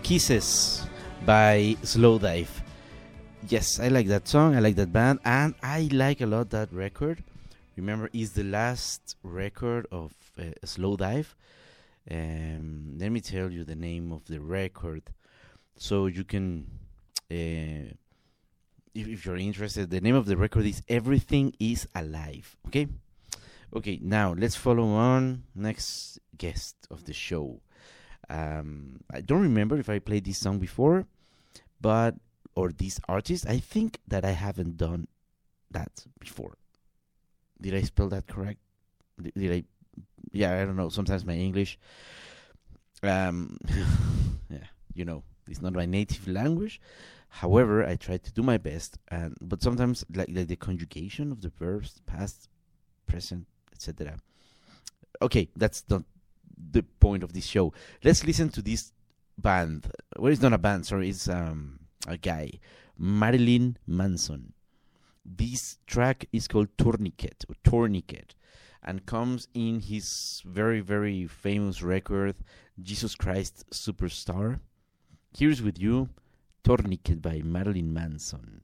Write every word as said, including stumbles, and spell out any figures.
Kisses by Slowdive. Yes, I like that song, I like that band, and I like a lot that record. Remember, it's the last record of uh, Slowdive. Um, let me tell you the name of the record, so you can, uh, if, if you're interested, the name of the record is Everything is Alive. Okay? Okay, now let's follow on. Next guest of the show. Um, I don't remember if I played this song before, but or this artist. I think that I haven't done that before. Did I spell that correct? Did, did I? Yeah, I don't know. Sometimes my English, um, yeah, you know, it's not my native language. However, I try to do my best, and but sometimes like, like the conjugation of the verbs, past, present, et cetera. Okay, that's not the point of this show. Let's listen to this band. Well, it's not a band, sorry, it's um a guy, Marilyn Manson. This track is called Tourniquet, or Tourniquet, and comes in his very, very famous record, Jesus Christ Superstar. Here's with you, Tourniquet by Marilyn Manson.